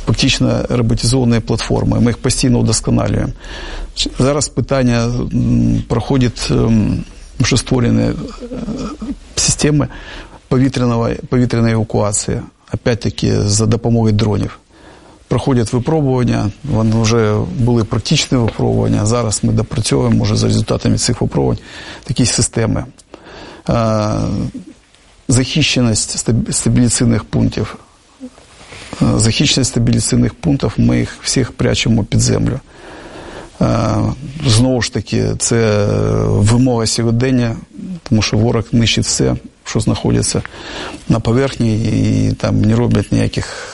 фактично роботизовані платформи. Ми їх постійно удосконалюємо. Зараз питання проходить, що створені системи повітряної евакуації, опять-таки за допомогою дронів. Проходять випробування, вони вже були практичні випробування, зараз ми допрацьовуємо, може, за результатами цих випробувань, такі системи. Захищеність стабіляційних пунктів. Захищеність стабіляційних пунктів, ми їх всіх прячемо під землю. Знову ж таки, це вимога сьогодення, тому що ворог нищить все, що знаходиться на поверхні, і там не роблять ніяких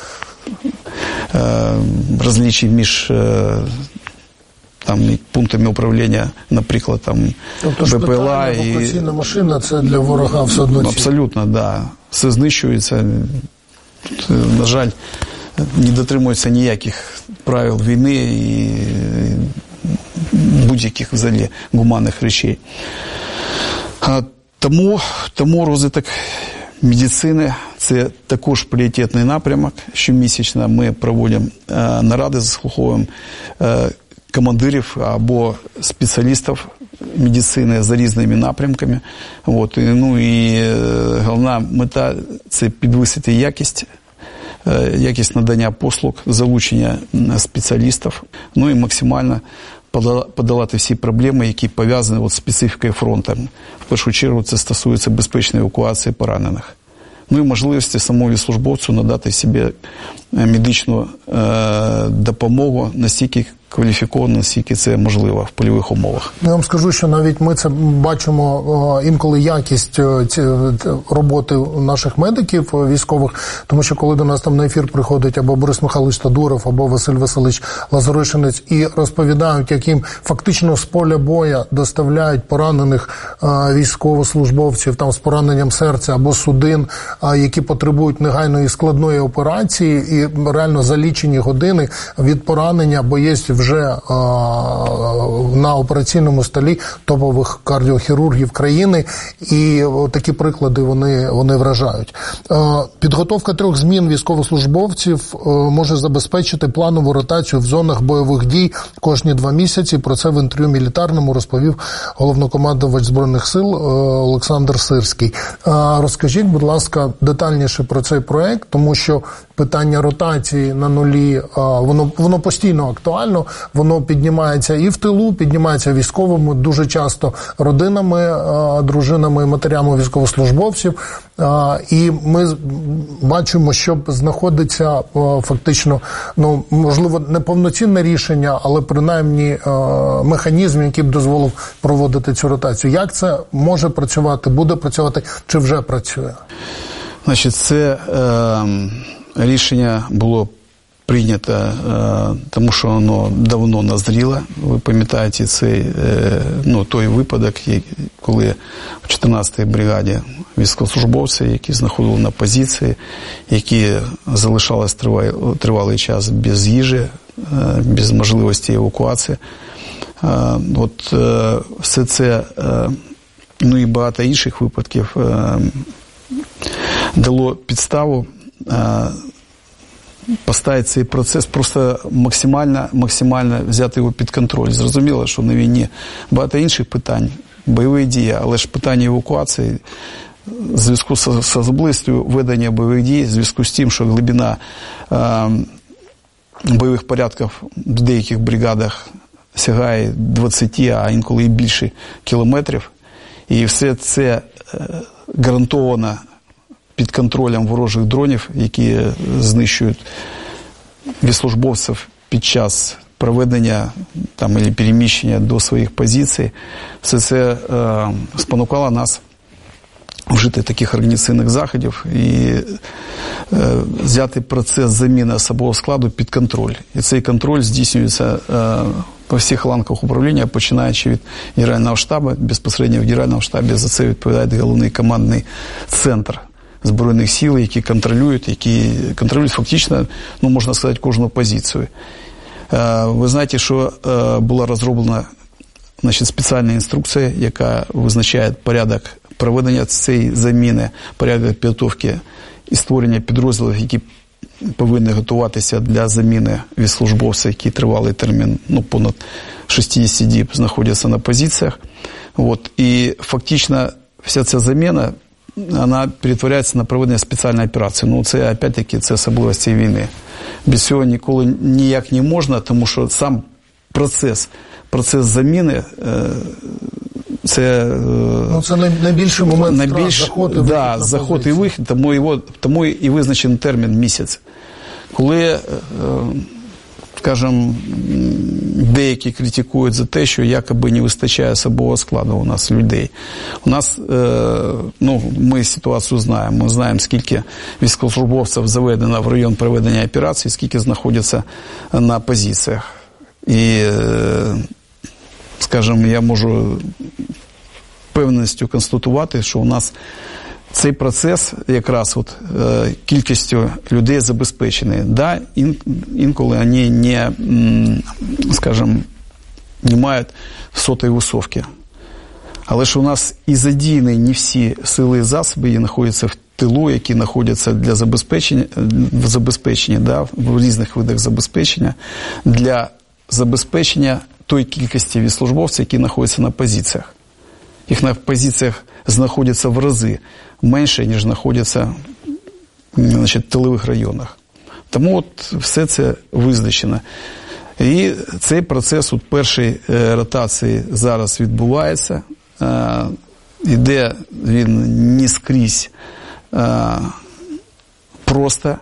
розличий між там пунктами управління, наприклад, там БПЛА і евакуаційна машина, це для ворога все одно. Абсолютно, да. Все знищується. На жаль, не дотримуються ніяких правил війни і будь-яких взагалі гуманних речей. Тому розвиток медицини – це також пріоритетний напрямок. Щомісячно ми проводимо наради, заслуховуємо командирів або спеціалістів медицини за різними напрямками. От, ну і головна мета – це підвищити якість надання послуг, залучення спеціалістів, ну і максимально подолати всі проблеми, які пов'язані з специфікою фронту. В першу чергу це стосується безпечної евакуації поранених. Ну і можливості самому службовцю надати собі медичну допомогу настільки кваліфіковано, наскільки це можливо в польових умовах. Я вам скажу, що навіть ми це бачимо інколи якість роботи наших медиків військових, тому що коли до нас там на ефір приходить або Борис Михайлович Тодуров, або Василь Васильович Лазаришинець і розповідають, яким фактично з поля боя доставляють поранених військовослужбовців там з пораненням серця або судин, які потребують негайної складної операції, і реально за лічені години від поранення боєць вже на операційному столі топових кардіохірургів країни, і такі приклади вони вражають. Підготовка 3 змін військовослужбовців може забезпечити планову ротацію в зонах бойових дій кожні 2 місяці. Про це в інтерв'ю Мілітарному розповів головнокомандувач Збройних сил Олександр Сирський. Розкажіть, будь ласка, детальніше про цей проект, тому що питання ротації на нулі, воно постійно актуально, воно піднімається і в тилу, піднімається військовими, дуже часто родинами, дружинами, матерями військовослужбовців. І ми бачимо, що знаходиться фактично, ну, можливо, не повноцінне рішення, але принаймні механізм, який б дозволив проводити цю ротацію. Як це може працювати, буде працювати, чи вже працює? Значить, це рішення було прийнято, тому що воно давно назріло. Ви пам'ятаєте той випадок, коли в 14-й бригаді військовослужбовці, які знаходили на позиції, які залишались тривалий час без їжі, без можливості евакуації. От все це, ну і багато інших випадків дало підставу поставити цей процес, просто максимально взяти його під контроль. Зрозуміло, що на війні багато інших питань, бойові дії, але ж питання евакуації в зв'язку з особливістю ведення бойових дій, в зв'язку з тим, що глибина бойових порядків в деяких бригадах сягає 20, а інколи і більше кілометрів, і все це гарантовано під контролем ворожих дронів, які знищують військовослужбовців під час проведення там або переміщення до своїх позицій. Все це спонукало нас вжити таких організаційних заходів і взяти процес заміни особового складу під контроль. І цей контроль здійснюється по всіх ланках управління, починаючи від Генерального штабу, безпосередньо в Генеральному штабі за це відповідає головний командний центр Збройних сил, які контролюють фактично, ну, можна сказати, кожну позицію. Ви знаєте, що була розроблена, значить, спеціальна інструкція, яка визначає порядок проведення цієї заміни, порядок підготовки і створення підрозділів, які повинні готуватися для заміни військовослужбовців, які тривалий термін, понад 60 діб знаходяться на позиціях. І фактично вся ця заміна, вона перетворяється на проведення спеціальної операції. Це, опять-таки, це особливості війни. Без цього ніколи ніяк не можна, тому що сам процес заміни, це... це найбільший момент заход і вихід, тому і визначений термін місяць. Коли, скажімо, деякі критикують за те, що якоби не вистачає особового складу у нас людей. У нас, ми ситуацію знаємо. Ми знаємо, скільки військовослужбовців заведено в район проведення операції, скільки знаходяться на позиціях. І, скажімо, я можу впевненістю констатувати, що у нас цей процес якраз кількістю людей забезпечений. Інколи вони не, скажімо, не мають сотої висовки. Але ж у нас і задіяні не всі сили і засоби, які знаходяться в тилу, які знаходяться для забезпечення, в різних видах забезпечення, для забезпечення тої кількості військовослужбовців, які знаходяться на позиціях. Їх на позиціях знаходяться в рази менше, ніж знаходяться в тилових районах. Тому все це визначено. І цей процес першої ротації зараз відбувається. Іде він не скрізь просто,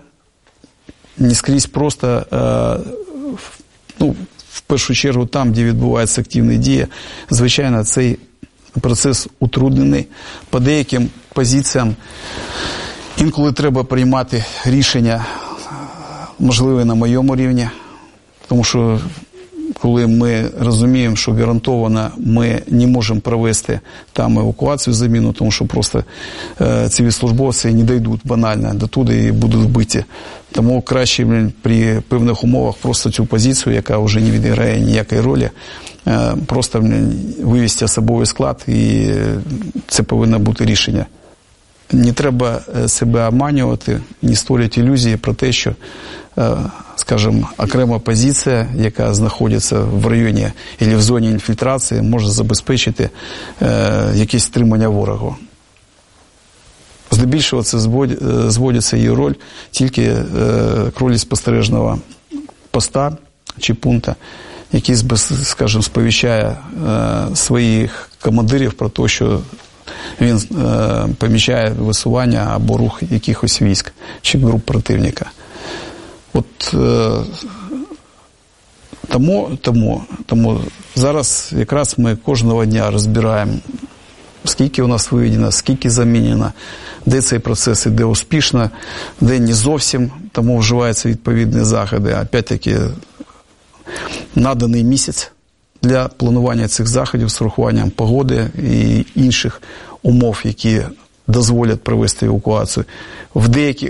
в першу чергу там, де відбуваються активні дії, звичайно, цей процес утруднений. По деяким позиціям інколи треба приймати рішення, можливо, на моєму рівні, тому що коли ми розуміємо, що гарантовано ми не можемо провести там евакуацію, заміну, тому що просто ці військовослужбовці не дійдуть банально до туди і будуть вбиті. Тому краще при певних умовах просто цю позицію, яка вже не відіграє ніякої ролі, просто вивести особовий склад, і це повинно бути рішення. Не треба себе обманювати, не створювати ілюзії про те, що, скажімо, окрема позиція, яка знаходиться в районі або в зоні інфільтрації, може забезпечити якесь стримання ворогу. Здебільшого це зводиться її роль тільки к ролі спостережного поста чи пункту, який, скажімо, сповіщає своїх командирів про те, що він помічає висування або рух якихось військ чи груп противника. Тому зараз якраз ми кожного дня розбираємо, скільки у нас виведено, скільки замінено, де цей процес іде успішно, де не зовсім, тому вживаються відповідні заходи. Опять-таки, наданий місяць для планування цих заходів з урахуванням погоди і інших умов, які дозволять провести евакуацію. В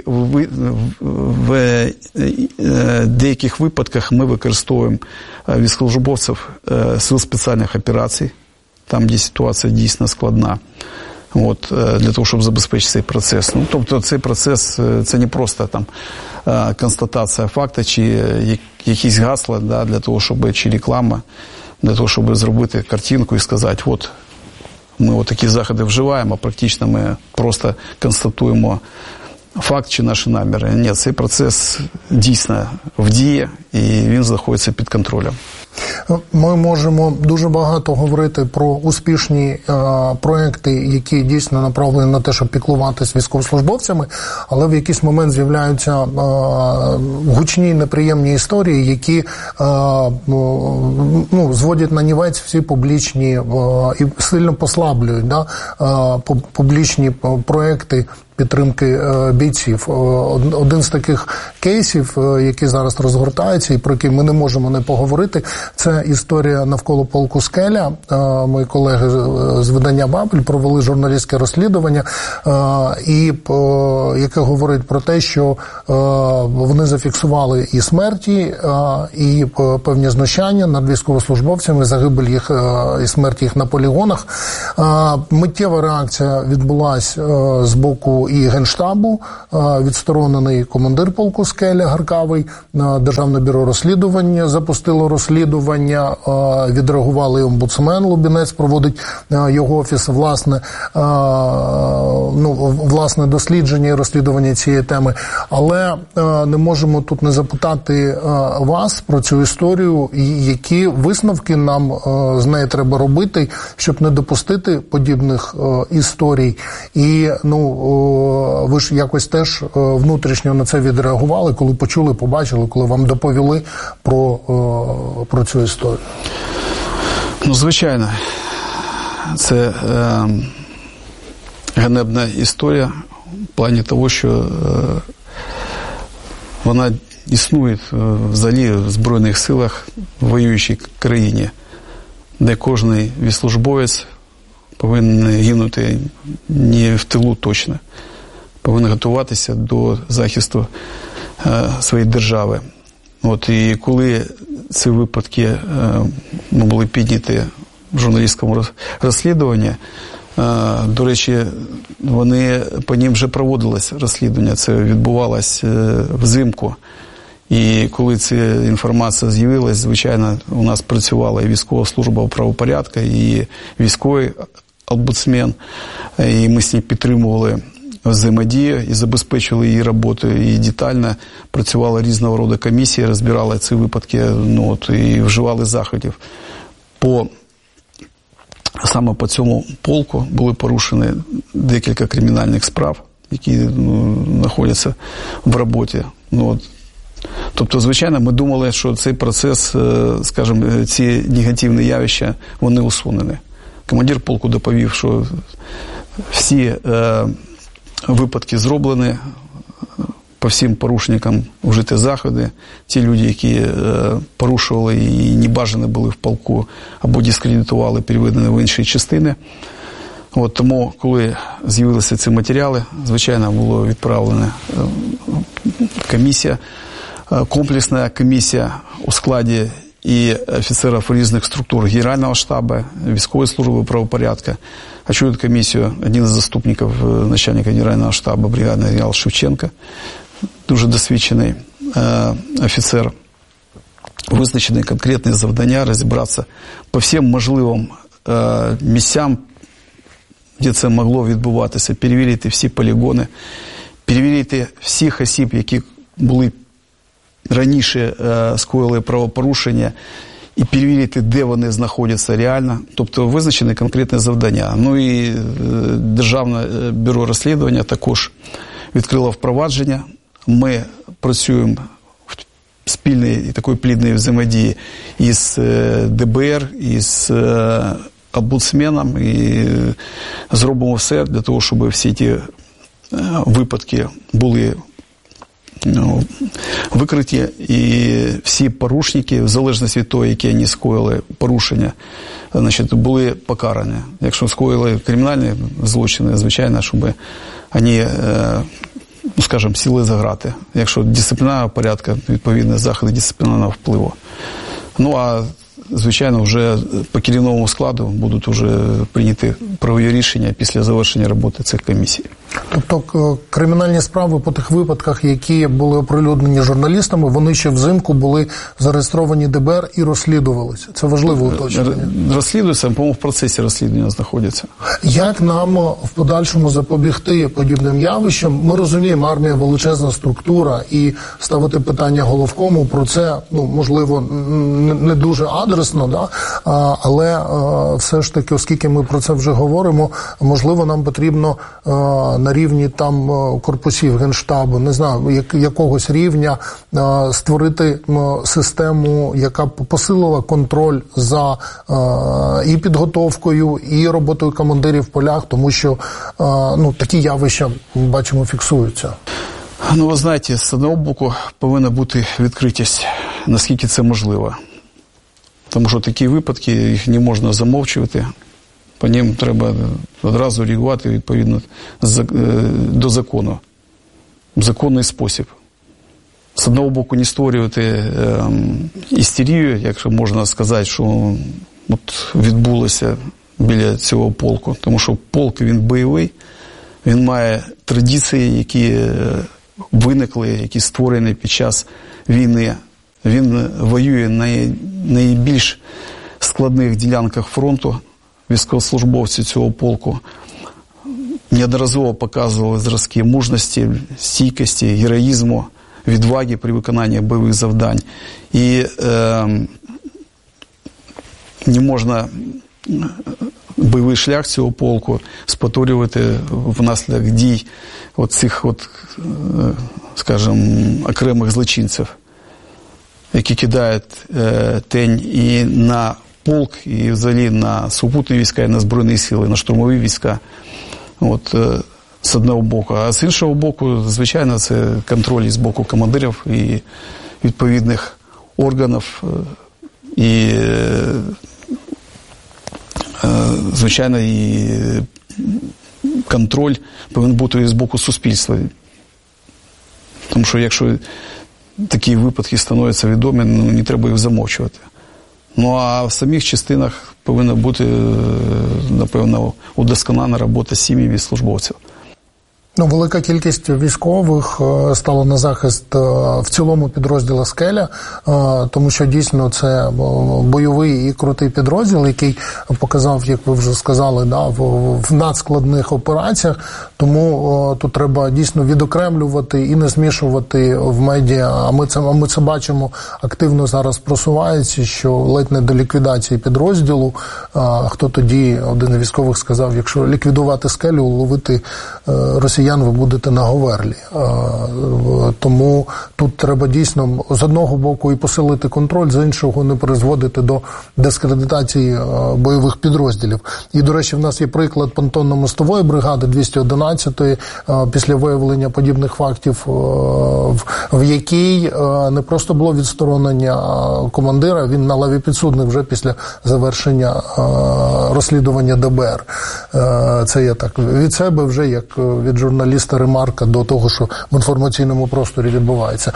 деяких випадках ми використовуємо військовослужбовців сил спеціальних операцій, там, де ситуація дійсно складна, для того, щоб забезпечити цей процес. Тобто цей процес, це не просто констатація факту, чи якісь гасла, для того, щоб, чи реклама, для того, щоб зробити картинку і сказати, ми такі заходи вживаємо, а практично ми просто констатуємо факт чи наші наміри. Ні, цей процес дійсно в дії, і він знаходиться під контролем. Ми можемо дуже багато говорити про успішні проекти, які дійсно направлені на те, щоб піклуватися військовослужбовцями, але в якийсь момент з'являються гучні, неприємні історії, які зводять на нівець всі публічні і сильно послаблюють публічні проекти підтримки бійців. Один з таких кейсів, які зараз розгортаються і про які ми не можемо не поговорити, це історія навколо полку «Скеля». Мої колеги з видання «Бабель» провели журналістське розслідування, яке говорить про те, що вони зафіксували і смерті, і певні знущання над військовослужбовцями, загибель їх і смерть їх на полігонах. Миттєва реакція відбулась з боку і Генштабу, відсторонений командир полку Скеля Гаркавий, Державне бюро розслідування запустило розслідування, відреагували омбудсмен Лубінець, проводить його офіс власне дослідження і розслідування цієї теми. Але не можемо тут не запитати вас про цю історію, які висновки нам з неї треба робити, щоб не допустити подібних історій. І ви ж якось теж внутрішньо на це відреагували, коли почули, побачили, коли вам доповіли про цю історію. Звичайно, це ганебна історія в плані того, що вона існує взагалі в Збройних силах в воюючій країні, де кожен військовослужбовець повинен гинути не в тилу точно, повинен готуватися до захисту своєї держави. І коли ці випадки були підняті в журналістському розслідуванні, до речі, по ним вже проводилось розслідування, це відбувалось взимку. І коли ця інформація з'явилась, звичайно, у нас працювала і військова служба правопорядку, і військовий омбудсмен, і ми з ним підтримували взаємодію і забезпечили її роботу, і детально працювала різного роду комісії, розбирали ці випадки, і вживали заходів. Саме по цьому полку були порушені декілька кримінальних справ, які знаходяться в роботі. Тобто, звичайно, ми думали, що цей процес, скажімо, ці негативні явища, вони усунені. Командир полку доповів, що всі випадки зроблені, по всім порушникам вжиті заходи. Ті люди, які порушували і небажані були в полку або дискредитували, переведені в інші частини. Тому, коли з'явилися ці матеріали, звичайно, було відправлена комісія, комплексна комісія у складі і офіцерів різних структур Генерального штабу, військової служби правопорядку. Очолює комісію один із заступників начальника Генерального штабу, бригадний генерал Шевченко, дуже досвідчений офіцер. Визначені конкретні завдання, розібратися по всім можливим місцям, де це могло відбуватися, перевірити всі полігони, перевірити всіх осіб, які були раніше скоїли правопорушення, і перевірити, де вони знаходяться реально. Тобто визначені конкретні завдання. І Державне бюро розслідування також відкрило впровадження. Ми працюємо в спільній і такої плідної взаємодії із ДБР, із омбудсменом, і зробимо все для того, щоб всі ті випадки були викриті, і всі порушники, в залежності від того, які вони скоїли порушення, були покарані. Якщо скоїли кримінальні злочини, звичайно, щоб вони, скажімо, сіли за грати. Якщо дисциплінарного порядку, відповідні заходи дисциплінарного впливу. А звичайно, вже по керівному складу будуть вже прийняті правові рішення після завершення роботи цих комісій. Тобто кримінальні справи по тих випадках, які були оприлюднені журналістами, вони ще взимку були зареєстровані ДБР і розслідувалися. Це важливе уточнення. Розслідуються, по-моєму, в процесі розслідування знаходяться. Як нам в подальшому запобігти подібним явищам? Ми розуміємо, армія величезна структура, і ставити питання головкому про це, можливо, не дуже адресно, але все ж таки, оскільки ми про це вже говоримо, можливо, нам потрібно на рівні корпусів Генштабу, не знаю, якогось рівня створити систему, яка посилила контроль за і підготовкою, і роботою командирів в полях, тому що такі явища, бачимо, фіксуються. Ви знаєте, з одного боку повинна бути відкритість, наскільки це можливо. Тому що такі випадки, їх не можна замовчувати. По ним треба одразу реагувати відповідно до закону. В законний спосіб. З одного боку, не створювати істерію, якщо можна сказати, що відбулося біля цього полку. Тому що полк, він бойовий, він має традиції, які виникли, які створені під час війни. Він воює на найбільш складних ділянках фронту. Військовослужбовці цього полку неодноразово показували зразки мужності, стійкості, героїзму, відваги при виконанні бойових завдань. І не можна бойовий шлях цього полку спотворювати внаслідок дій цих, скажімо, окремих злочинців, які кидають тінь і на полк, і взагалі на сухопутні війська, і на Збройні сили, на штурмові війська. З одного боку. А з іншого боку, звичайно, це контроль з боку командирів і відповідних органів. І, звичайно, і контроль повинен бути і з боку суспільства. Тому що якщо такі випадки становляться відомі, не треба їх замовчувати. Ну, а в самих частинах повинна бути, напевно, удосконалена робота сім'ї службовців. Велика кількість військових стала на захист в цілому підрозділу «Скеля», тому що дійсно це бойовий і крутий підрозділ, який показав, як ви вже сказали, в надскладних операціях. Тому тут треба дійсно відокремлювати і не змішувати в медіа. А ми це бачимо, активно зараз просувається, що ледь не до ліквідації підрозділу. Хто тоді, один із військових сказав, якщо ліквідувати «Скелю», ловити росіян ви будете на Говерлі. Тому тут треба дійсно з одного боку і посилити контроль, з іншого не призводити до дискредитації бойових підрозділів. І, до речі, в нас є приклад понтонно-мостової бригади 211-ї, після виявлення подібних фактів, в якій не просто було відсторонення командира, він на лаві підсудних вже після завершення розслідування ДБР. Це я так від себе вже, як від журналіста ремарка до того, що в інформаційному просторі відбувається.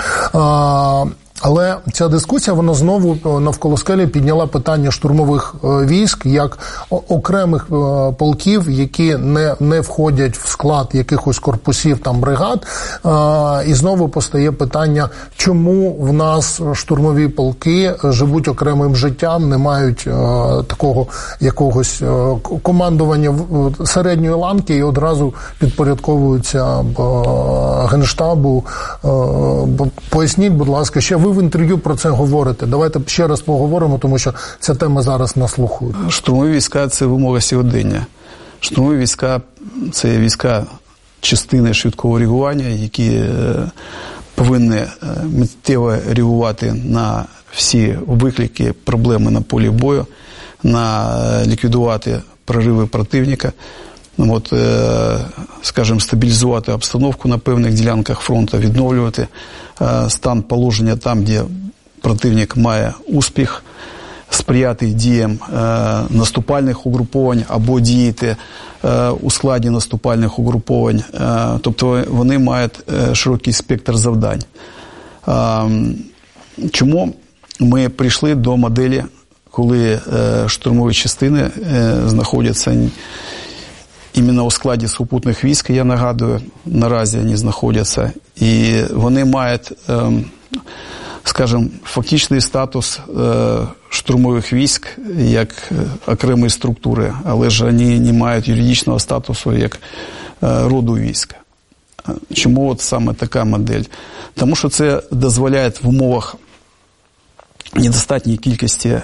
Але ця дискусія, вона знову навколо «Скелі» підняла питання штурмових військ як окремих полків, які не входять в склад якихось корпусів, там, бригад. І знову постає питання, чому в нас штурмові полки живуть окремим життям, не мають такого якогось командування середньої ланки і одразу підпорядковуються Генштабу. Поясніть, будь ласка, ще ви в інтерв'ю про це говорите. Давайте ще раз поговоримо, тому що ця тема зараз на слуху. Штурмові війська – це вимога сьогодення. Штурмові війська – це війська частини швидкого реагування, які повинні миттєво реагувати на всі виклики, проблеми на полі бою, ліквідувати прориви противника, скажімо, стабілізувати обстановку на певних ділянках фронту, відновлювати стан положення там, де противник має успіх, сприяти діям наступальних угруповань або діяти у складі наступальних угруповань. Тобто вони мають широкий спектр завдань. Чому ми прийшли до моделі, коли штурмові частини знаходяться іменно у складі сухопутних військ, я нагадую, наразі вони знаходяться, і вони мають, скажімо, фактичний статус штурмових військ як окремої структури, але ж вони не мають юридичного статусу як роду війська. Чому от саме така модель? Тому що це дозволяє в умовах недостатньої кількості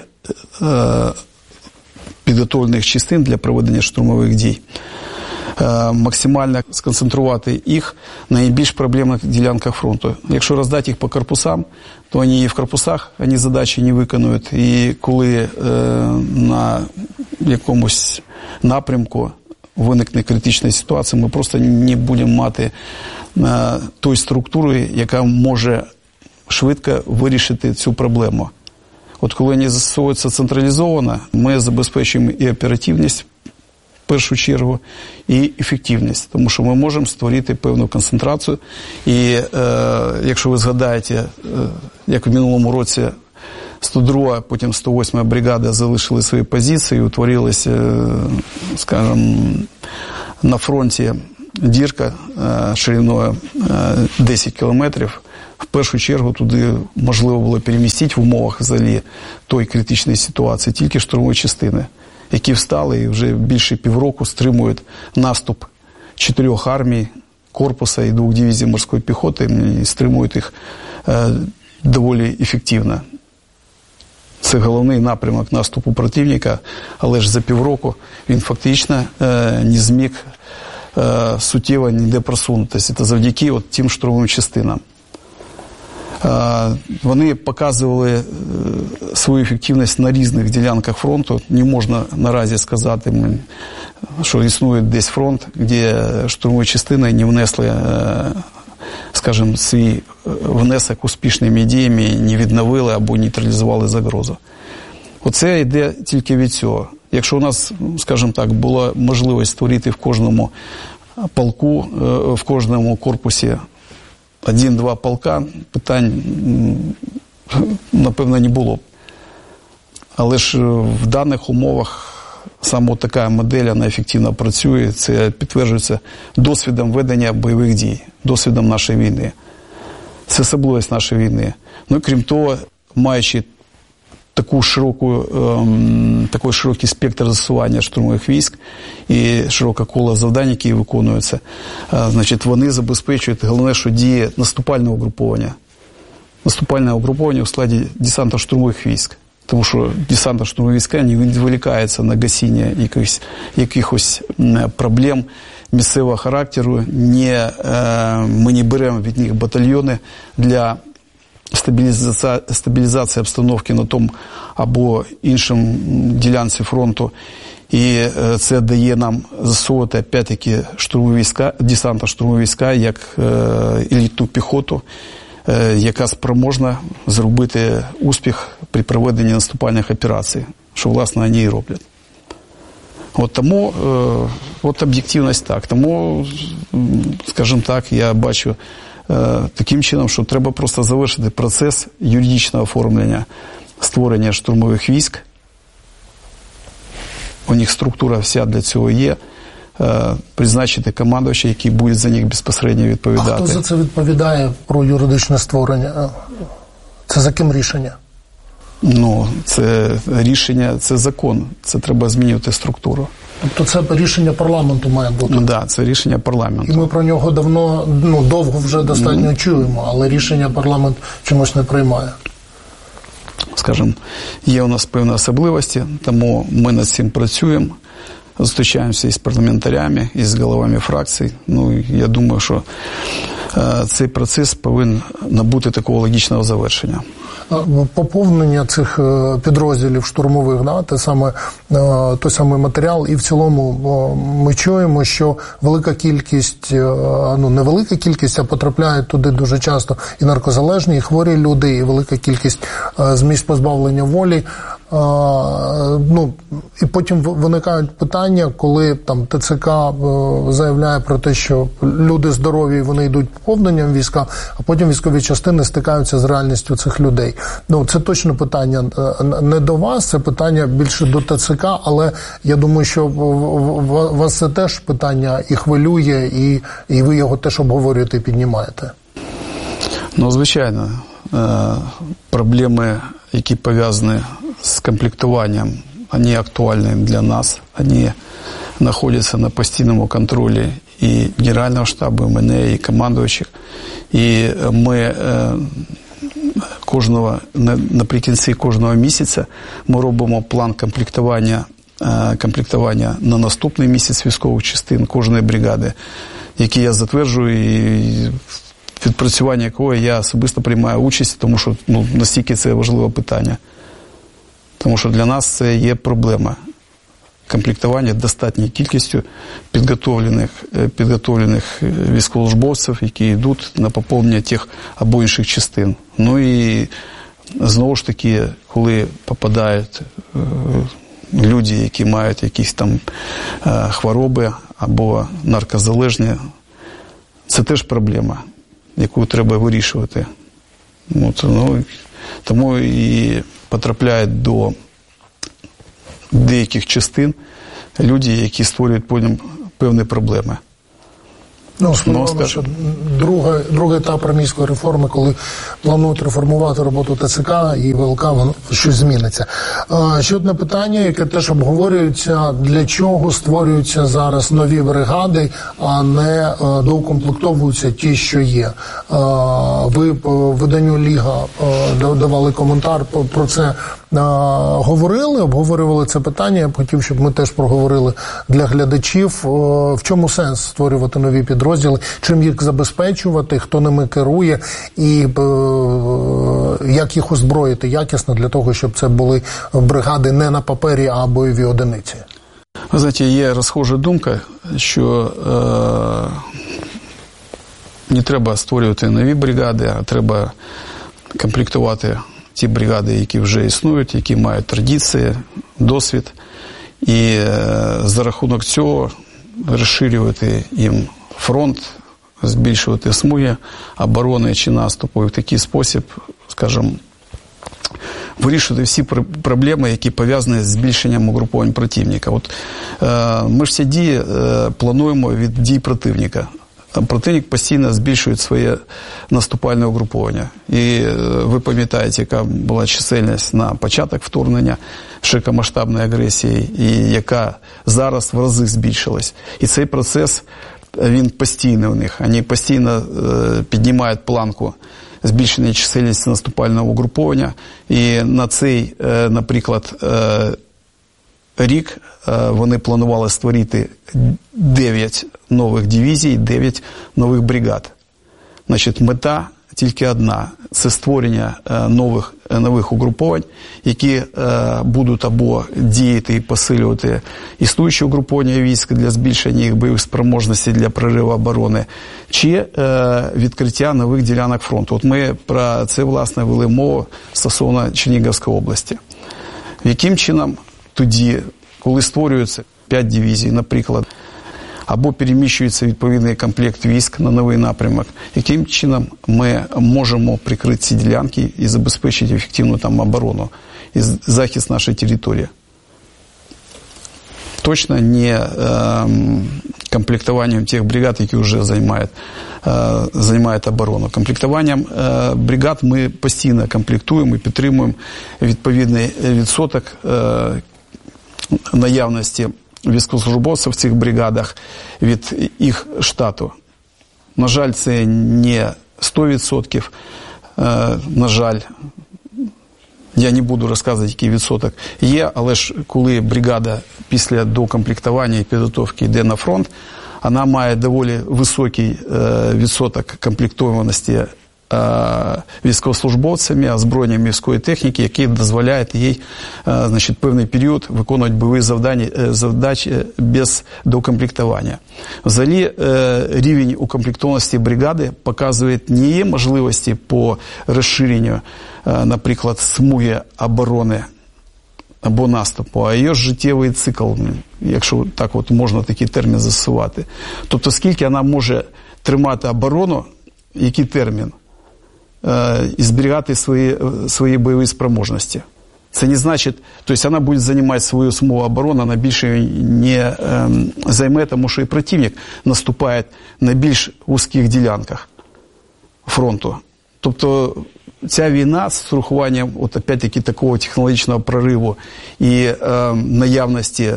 підготовлених частин для проведення штурмових дій максимально сконцентрувати їх на найбільш проблемних ділянках фронту. Якщо роздати їх по корпусам, то вони і в корпусах вони задачі не виконують. І коли на якомусь напрямку виникне критична ситуація, ми просто не будемо мати тої структури, яка може швидко вирішити цю проблему. От коли вони застосовуються централізовано, ми забезпечуємо і оперативність, в першу чергу, і ефективність. Тому що ми можемо створити певну концентрацію. І якщо ви згадаєте, як в минулому році 102, потім 108 бригада залишили свої позиції, утворилися, скажімо, на фронті дірка шириною 10 кілометрів. В першу чергу туди можливо було перемістити в умовах взагалі тої критичної ситуації тільки штурмові частини, які встали і вже більше півроку стримують наступ 4 армій, корпуса і 2 дивізій морської піхоти, і стримують їх доволі ефективно. Це головний напрямок наступу противника, але ж за півроку він фактично не зміг суттєво ніде просунутися. Це завдяки тим штурмовим частинам. Вони показували свою ефективність на різних ділянках фронту. Не можна наразі сказати, що існує десь фронт, де штурмові частини не внесли, скажімо, свій внесок успішними діями, не відновили або нейтралізували загрозу. Оце йде тільки від цього. Якщо у нас, скажімо так, була можливість створити в кожному полку, в кожному корпусі 1-2 полка, питань, напевно, не було б. Але ж в даних умовах саме така модель, вона ефективно працює. Це підтверджується досвідом ведення бойових дій, досвідом нашої війни. Це особливість нашої війни. Ну і крім того, маючи такий широкий спектр застосування штурмових військ і широке коло завдань, які виконуються, значить, вони забезпечують, головне, що діє наступальне угруповання. Наступальне угруповання у складі десантно-штурмових військ. Тому що десантно-штурмові війська не відволікаються на гасіння якихось проблем місцевого характеру. Ми не беремо від них батальйони для стабілізації обстановки на тому або іншому ділянці фронту. І це дає нам засовувати, опять-таки, десантно-штурмові війська, як елітну піхоту, яка спроможна зробити успіх при проведенні наступальних операцій, що, власне, вони і роблять. Тому об'єктивність так. Тому, скажімо так, я бачу таким чином, що треба просто завершити процес юридичного оформлення створення штурмових військ. У них структура вся для цього є. Призначити командувача, який буде за них безпосередньо відповідати. А хто за це відповідає про юридичне створення? Це за ким рішення? Це рішення, це закон. Це треба змінювати структуру. Тобто це рішення парламенту має бути? Так, це рішення парламенту. І ми про нього довго вже достатньо чуємо, але рішення парламент чомусь не приймає. Скажімо, є у нас певні особливості, тому ми над цим працюємо. Зустрічаємося із парламентарями, із головами фракцій. Я думаю, що цей процес повинен набути такого логічного завершення. Поповнення цих підрозділів штурмових, той самий матеріал, і в цілому ми чуємо, що велика кількість, не велика кількість, а потрапляють туди дуже часто і наркозалежні, і хворі люди, і велика кількість з місць позбавлення волі. І потім виникають питання, коли ТЦК заявляє про те, що люди здорові, вони йдуть поповненням війська, а потім військові частини стикаються з реальністю цих людей. Це точно питання не до вас, це питання більше до ТЦК, але я думаю, що вас це теж питання і хвилює, і ви його теж обговорюєте і піднімаєте. Звичайно, проблеми, які пов'язані з комплектуванням, вони актуальні для нас. Вони знаходяться на постійному контролі і Генерального штабу, і мене, і командуючих. І ми наприкінці кожного місяця ми робимо план комплектування на наступний місяць військових частин кожної бригади, який я затверджую, і відпрацювання якого я особисто приймаю участь, тому що настільки це важливе питання. Тому що для нас це є проблема. Комплектування достатньою кількістю підготовлених військовослужбовців, які йдуть на поповнення тих або інших частин. І знову ж таки, коли попадають люди, які мають якісь хвороби або наркозалежні, це теж проблема, яку треба вирішувати. Тому і потрапляють до деяких частин люди, які створюють потім певні проблеми. Ну, сподіваємося, що другий етап армійської реформи, коли планують реформувати роботу ТЦК і ВЛК, воно щось зміниться. Ще одне питання, яке теж обговорюється, для чого створюються зараз нові бригади, а не доукомплектовуються ті, що є. Ви по виданню Ліга давали коментар про це, обговорювали це питання. Я б хотів, щоб ми теж проговорили для глядачів. В чому сенс створювати нові підрозділи, чим їх забезпечувати, хто ними керує і як їх озброїти якісно для того, щоб це були бригади не на папері, а бойові одиниці? Ви знаєте, є розхожа думка, що не треба створювати нові бригади, а треба комплектувати ті бригади, які вже існують, які мають традиції, досвід, і за рахунок цього розширювати їм фронт, збільшувати смуги оборони чи наступу, і в такий спосіб, скажімо, вирішувати всі проблеми, які пов'язані з збільшенням угруповань противника. От ми ж всі дії плануємо від дій противника. Противник постійно збільшує своє наступальне угруповання. І ви пам'ятаєте, яка була чисельність на початок вторгнення широкомасштабної агресії, і яка зараз в рази збільшилась. І цей процес, він постійний у них. Вони постійно піднімають планку збільшення чисельності наступального угруповання. І на цей, наприклад, рік вони планували створити 9 нових дивізій, 9 нових бригад. Значить, мета тільки одна – це створення нових угруповань, які будуть або діяти і посилювати існуючі угруповання військ для збільшення їх бойових спроможностей для прориву оборони, чи відкриття нових ділянок фронту. От ми про це, власне, вели мову стосовно Чернігівської області. Яким чином тоді, коли створюються 5 дивізій, наприклад, або переміщується відповідний комплект військ на новий напрямок, яким чином ми можемо прикрити ці ділянки і забезпечити ефективну там оборону і захист нашої території? Точно не комплектуванням тих бригад, які вже займають оборону. Комплектуванням бригад ми постійно комплектуємо і підтримуємо відповідний відсоток наявності військовослужбовців в цих бригадах від їх штату. На жаль, це не 100%. На жаль, я не буду розказувати, який відсоток є, але ж коли бригада після доукомплектування і підготовки йде на фронт, вона має доволі високий відсоток комплектованості військовослужбовцями, озброєнням міської техніки, які дозволяють їй, значить, певний період виконувати бойові завдачі без доукомплектування. Взагалі, рівень укомплектованості бригади показує не її можливості по розширенню, наприклад, смуги оборони або наступу, а її життєвий цикл, якщо так от можна такий термін застосувати. Тобто, скільки вона може тримати оборону, який термін, і зберігати свої бойові спроможності. Це не значить, тобто вона буде займати свою смугу оборони, вона більше не займе, тому що і противник наступає на більш вузьких ділянках фронту. Тобто ця війна з урахуванням, от опять-таки, такого технологічного прориву і наявності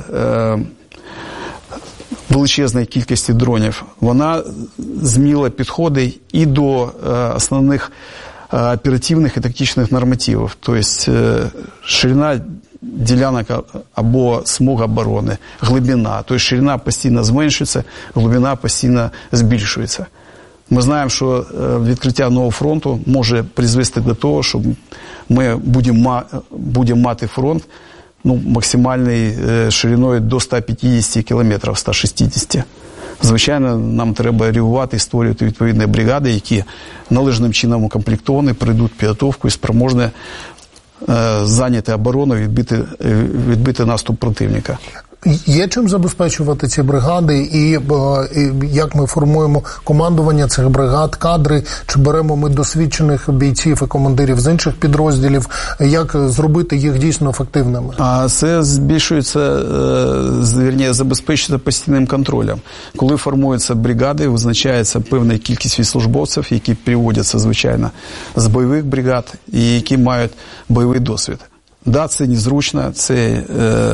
величезної кількості дронів, вона змінила підходи і до основних оперативних і тактичних нормативів. Тобто ширина ділянок або смуг оборони, глибина. Тобто ширина постійно зменшується, глибина постійно збільшується. Ми знаємо, що відкриття нового фронту може призвести до того, що ми будемо мати фронт максимальною шириною до 150 кілометрів, 160. Звичайно, нам треба реагувати і створювати відповідні бригади, які належним чином укомплектовані, пройдуть підготовку і спроможні зайняти оборону, відбити наступ противника. Є чим забезпечувати ці бригади і як ми формуємо командування цих бригад, кадри, чи беремо ми досвідчених бійців і командирів з інших підрозділів, як зробити їх дійсно ефективними? А це збільшується, забезпечується постійним контролем. Коли формуються бригади, визначається певна кількість військовослужбовців, які приводяться, звичайно, з бойових бригад і які мають бойовий досвід. Да, це незручно, це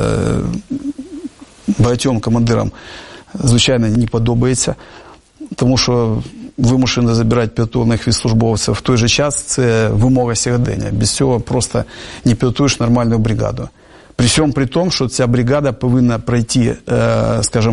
багатьом командирам, звичайно, не подобається, тому що вимушено забирати підготовлених військовослужбовців. В той же час це вимога сьогодення. Без цього просто не підготуєш нормальну бригаду. При всьому при тому, що ця бригада повинна пройти, скажімо,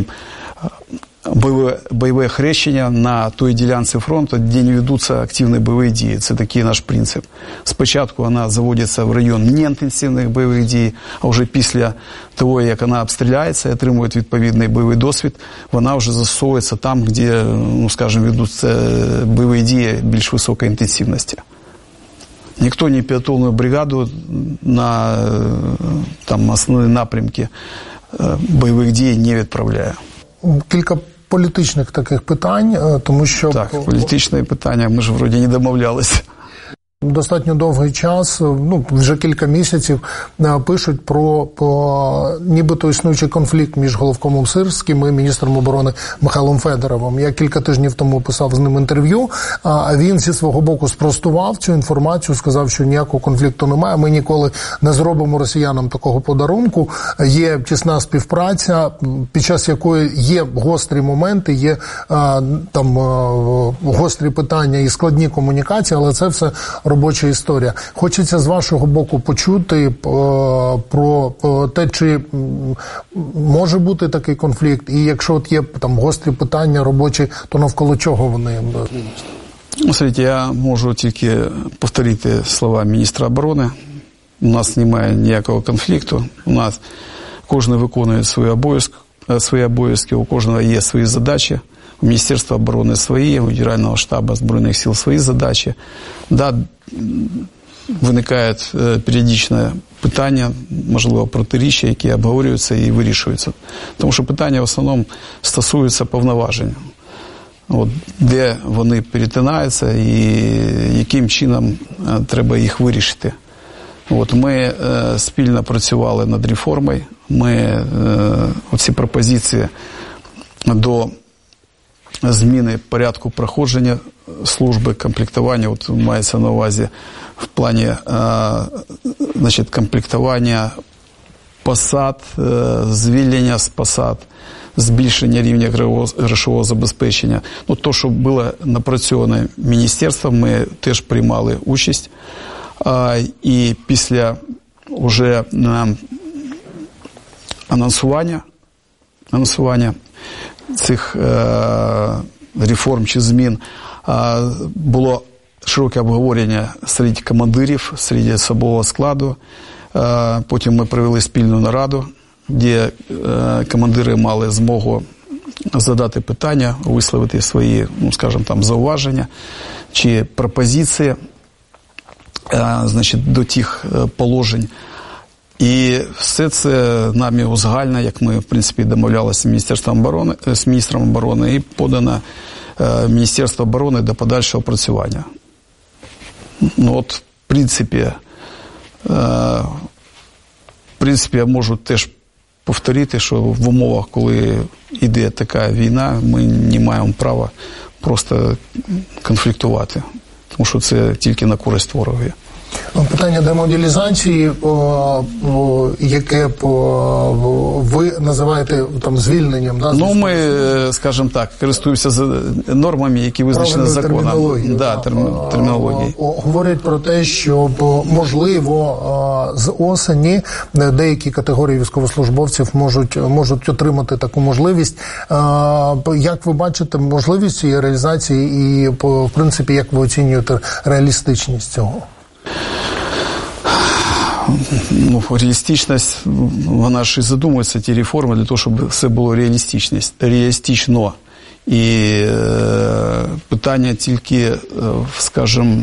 бойове хрещення на той ділянці фронту, де не ведуться активні бойові дії. Це такий наш принцип. Спочатку вона заводиться в район неінтенсивних бойових дій, а вже після того, як вона обстріляється і отримує відповідний бойовий досвід, вона вже застосовується там, де, ну, скажімо, ведуться бойові дії більш високої інтенсивності. Ніхто не підготовлену бригаду на там, основні напрямки бойових дій не відправляє. Кілька політичних таких питань, тому що... Так, політичне питання, ми ж вроді не домовлялися. Достатньо довгий час, вже кілька місяців, пишуть про нібито існуючий конфлікт між головкомом Сирським і міністром оборони Михайлом Федоровим. Я кілька тижнів тому писав з ним інтерв'ю, а він зі свого боку спростував цю інформацію, сказав, що ніякого конфлікту немає, ми ніколи не зробимо росіянам такого подарунку. Є тісна співпраця, під час якої є гострі моменти, є там гострі питання і складні комунікації, але це все робоча історія. Хочеться з вашого боку почути про те, чи може бути такий конфлікт, і якщо от є там гострі питання робочі, то навколо чого вони? Смотрите, я можу тільки повторити слова міністра оборони. У нас немає ніякого конфлікту. У нас кожен виконує свої обов'язки, у кожного є свої задачі. У Міністерства оборони свої, у Генерального штабу Збройних сил свої задачі. Да, виникають періодично питання, можливо, протиріччя, які обговорюються і вирішуються. Тому що питання в основному стосуються повноважень. От, де вони перетинаються і яким чином треба їх вирішити. От, ми спільно працювали над реформою. Ми оці пропозиції до зміни порядку проходження служби, комплектування, от мається на увазі в плані значить, комплектування посад, звільнення з посад, збільшення рівня грошового забезпечення. Ну, то, що було напрацьовано міністерством, ми теж приймали участь. І після вже анонсування цих реформ чи змін було широке обговорення серед командирів, серед особового складу. Потім ми провели спільну нараду, де командири мали змогу задати питання, висловити свої, ну, скажімо, там, зауваження чи пропозиції, значить, до тих положень. І все це нами узагальнено, як ми, в принципі, домовлялися з міністром оборони, і подано Міністерство оборони до подальшого опрацювання. Ну, от, в принципі, я можу теж повторити, що в умовах, коли йде така війна, ми не маємо права просто конфліктувати, тому що це тільки на користь ворогові. Питання демобілізації, яке ви називаєте там звільненням, да? Ну, ми, скажімо так, користуємося нормами, які визначені законом. Да, термінології. Говорять про те, що, можливо, з осені деякі категорії військовослужбовців можуть отримати таку можливість. Як ви бачите можливість цієї реалізації і, в принципі, як ви оцінюєте реалістичність цього? Ну, реалістичність, вона ж і задумується, ті реформи, для того, щоб все було реалістично. І питання тільки, скажімо,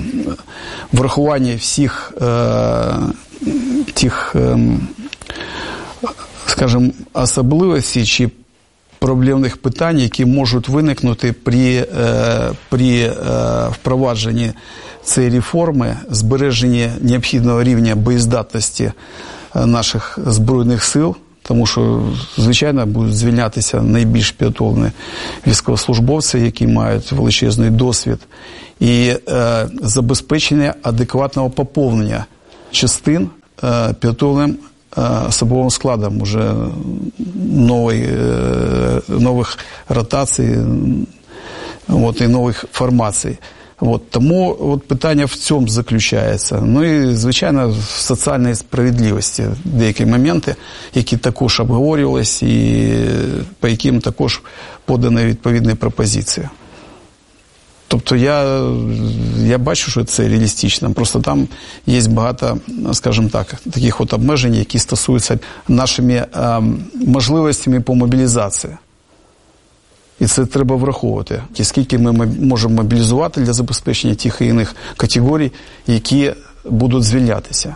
врахування всіх тих, скажімо, особливості чи проблемних питань, які можуть виникнути при впровадженні цієї реформи, збереженні необхідного рівня боєздатності наших Збройних сил, тому що, звичайно, будуть звільнятися найбільш підготовлені військовослужбовці, які мають величезний досвід, і забезпечення адекватного поповнення частин підготовленим особовим складом уже нових ротацій і нових формацій. Тому питання в цьому заключається. Ну і, звичайно, в соціальній справедливості деякі моменти, які також обговорювалися і по яким також подані відповідні пропозиції. Тобто я бачу, що це реалістично. Просто там є багато, скажімо так, таких обмежень, які стосуються нашими можливостями по мобілізації. І це треба враховувати. Скільки ми можемо мобілізувати для забезпечення тих і інших категорій, які будуть звільнятися.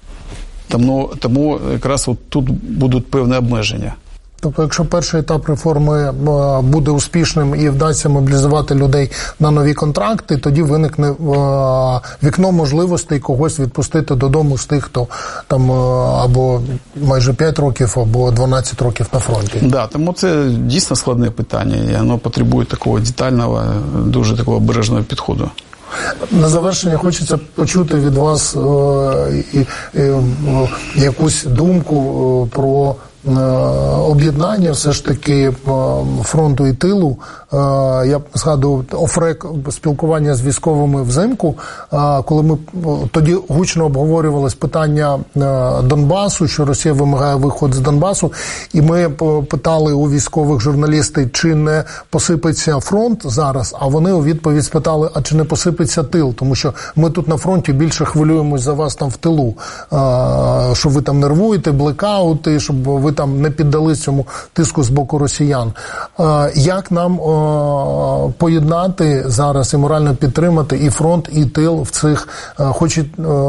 Тому якраз тут будуть певні обмеження. Тобто, якщо перший етап реформи буде успішним і вдасться мобілізувати людей на нові контракти, тоді виникне вікно можливостей когось відпустити додому з тих, хто там або майже 5 років, або 12 років на фронті. Да, тому це дійсно складне питання, і воно потребує такого детального, дуже такого обережного підходу. На завершення хочеться почути від вас якусь думку про об'єднання все ж таки фронту і тилу. Я згадую офрек спілкування з військовими взимку, коли ми тоді гучно обговорювалось питання Донбасу, що Росія вимагає виходу з Донбасу, і ми питали у військових журналістів, чи не посипеться фронт зараз, а вони у відповідь спитали, а чи не посипеться тил, тому що ми тут на фронті більше хвилюємось за вас там в тилу, що ви там нервуєте, блекаути, щоб ви там не піддались цьому тиску з боку росіян. Як нам поєднати зараз і морально підтримати і фронт, і тил в цих, хоч і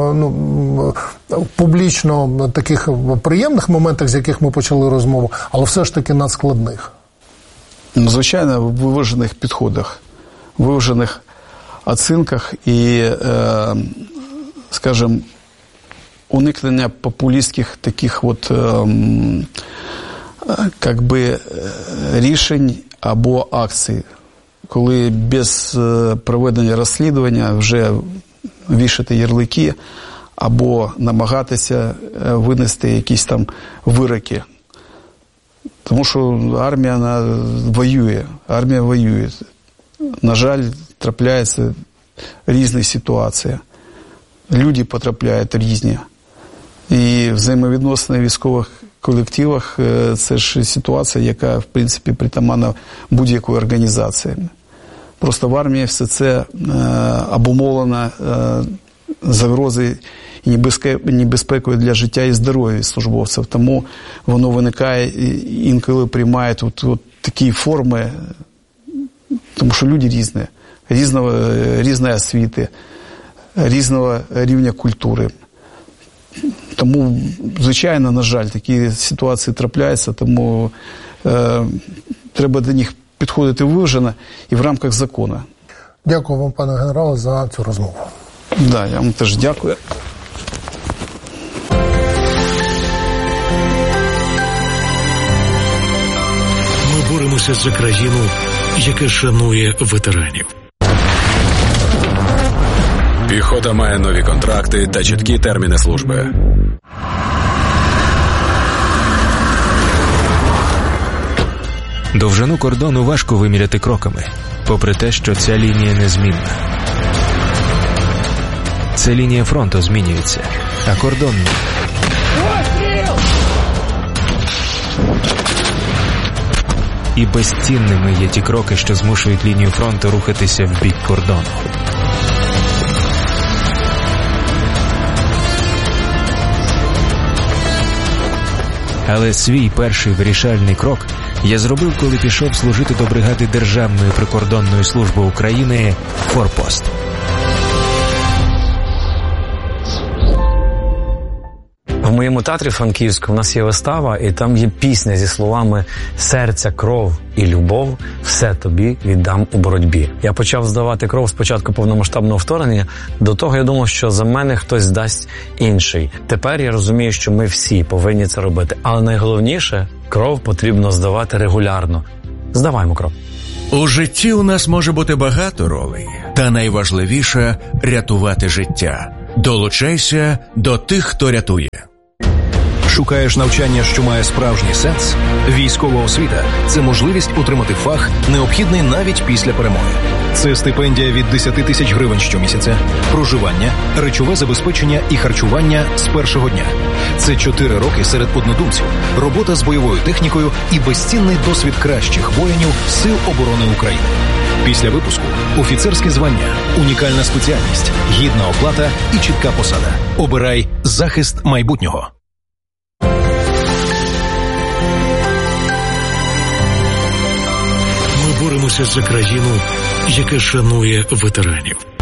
публічно таких приємних моментах, з яких ми почали розмову, але все ж таки надскладних? Звичайно, в виважених підходах, в виважених оцінках і, скажімо, уникнення популістських таких рішень або акцій, коли без проведення розслідування вже вішати ярлики або намагатися винести якісь там вироки. Тому що армія воює. На жаль, трапляються різні ситуації. Люди потрапляють різні. І взаємовідносини в військових колективах – це ж ситуація, яка, в принципі, притаманна будь-якої організації. Просто в армії все це обумовлено загрозою і небезпекою для життя і здоров'я службовців. Тому воно виникає, інколи приймають такі форми, тому що люди різні, різної освіти, різного рівня культури. Тому, звичайно, на жаль, такі ситуації трапляються, тому треба до них підходити виважено і в рамках закону. Дякую вам, пане генерале, за цю розмову. Да, я вам теж дякую. Ми боремося за країну, яка шанує ветеранів. Піхота має нові контракти та чіткі терміни служби. Довжину кордону важко виміряти кроками, попри те, що ця лінія незмінна. Ця лінія фронту змінюється, а кордон ні. І безцінними є ті кроки, що змушують лінію фронту рухатися в бік кордону. Але свій перший вирішальний крок я зробив, коли пішов служити до бригади Державної прикордонної служби України «Форпост». В моєму театрі франківському у нас є вистава, і там є пісня зі словами «Серця, кров і любов, все тобі віддам у боротьбі». Я почав здавати кров спочатку повномасштабного вторгнення, до того я думав, що за мене хтось дасть інший. Тепер я розумію, що ми всі повинні це робити. Але найголовніше – кров потрібно здавати регулярно. Здаваймо кров. У житті у нас може бути багато ролей, та найважливіше – рятувати життя. Долучайся до тих, хто рятує. Шукаєш навчання, що має справжній сенс? Військова освіта – це можливість отримати фах, необхідний навіть після перемоги. Це стипендія від 10 тисяч гривень щомісяця, проживання, речове забезпечення і харчування з першого дня. Це 4 роки серед однодумців, робота з бойовою технікою і безцінний досвід кращих воїнів Сил оборони України. Після випуску – офіцерське звання, унікальна спеціальність, гідна оплата і чітка посада. Обирай захист майбутнього. Ми боремося за країну, яка шанує ветеранів.